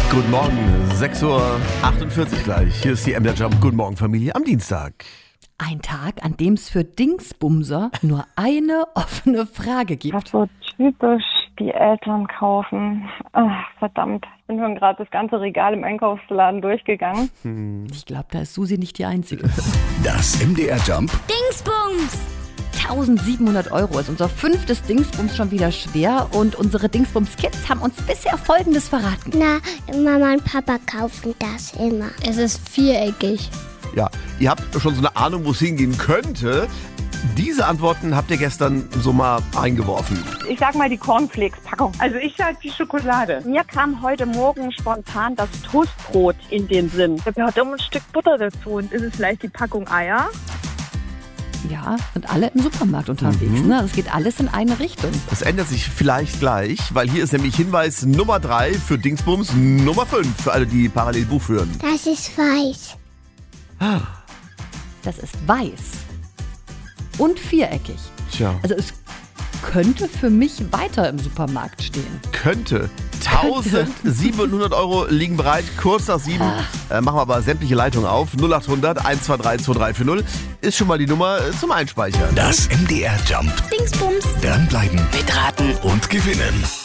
Guten Morgen, 6:48 Uhr gleich. Hier ist die MDR Jump. Guten Morgen, Familie, am Dienstag. Ein Tag, an dem es für Dingsbumser nur eine offene Frage gibt. Was so typisch die Eltern kaufen. Ach, verdammt. Ich bin schon gerade das ganze Regal im Einkaufsladen durchgegangen. Ich glaube, da ist Susi nicht die Einzige. Das MDR Jump Dingsbums! 1.700 € ist unser 5. Dingsbums schon wieder schwer und unsere Dingsbums-Kids haben uns bisher Folgendes verraten. Na, Mama und Papa kaufen das immer. Es ist viereckig. Ja, ihr habt schon so eine Ahnung, wo es hingehen könnte. Diese Antworten habt ihr gestern so mal eingeworfen. Ich sag mal die Cornflakes-Packung. Also ich sag die Schokolade. Mir kam heute Morgen spontan das Toastbrot in den Sinn. Da gehört immer ein Stück Butter dazu. Und ist es vielleicht die Packung Eier? Ja, sind alle im Supermarkt unterwegs. Ne? Es geht alles in eine Richtung. Das ändert sich vielleicht gleich, weil hier ist nämlich Hinweis Nummer 3 für Dingsbums, Nummer 5 für alle, die parallel Buch führen. Das ist weiß. Das ist weiß und viereckig. Tja, Also es könnte für mich weiter im Supermarkt stehen. könnte. 1.700 € liegen bereit, kurz nach 7. Machen wir aber sämtliche Leitungen auf. 0800 123 2340 ist schon mal die Nummer zum Einspeichern. Das MDR Jump. Dingsbums! Dranbleiben, mitraten und gewinnen.